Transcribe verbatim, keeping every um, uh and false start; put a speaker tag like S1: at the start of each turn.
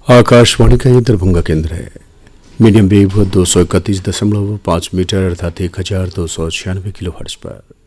S1: आकाशवाणी का ये दरभंगा केंद्र है। मीडियम वेव दो सौ इकतीस दशमलव पाँच मीटर अर्थात एक हजार दो सौ छियानवे किलो हर्ट्ज पर।